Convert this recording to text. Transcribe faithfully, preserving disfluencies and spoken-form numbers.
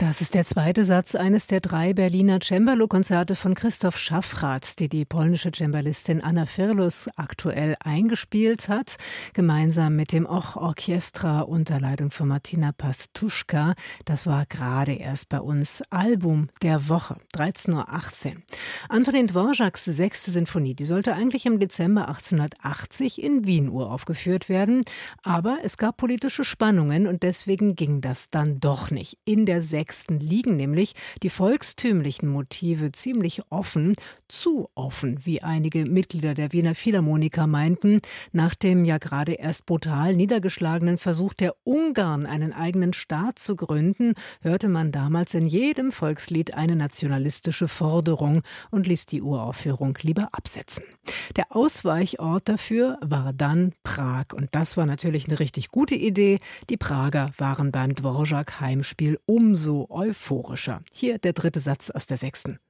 Das ist der zweite Satz eines der drei Berliner Cembalo-Konzerte von Christoph Schaffrath, die die polnische Cembalistin Anna Firlus aktuell eingespielt hat, gemeinsam mit dem Och Orchestra unter Leitung von Martina Pastuszka. Das war gerade erst bei uns Album der Woche, dreizehn Uhr achtzehn. Antonin Dvořáks sechste Sinfonie, die sollte eigentlich im Dezember achtzehnhundertachtzig in Wien uraufgeführt werden, aber es gab politische Spannungen und deswegen ging das dann doch nicht. In der sechsten liegen nämlich die volkstümlichen Motive ziemlich offen, zu offen, wie einige Mitglieder der Wiener Philharmoniker meinten. Nach dem ja gerade erst brutal niedergeschlagenen Versuch der Ungarn, einen eigenen Staat zu gründen, hörte man damals in jedem Volkslied eine nationalistische Forderung und ließ die Uraufführung lieber absetzen. Der Ausweichort dafür war dann Prag und das war natürlich eine richtig gute Idee. Die Prager waren beim Dvořák-Heimspiel umso euphorischer. Hier der dritte Satz aus der sechsten.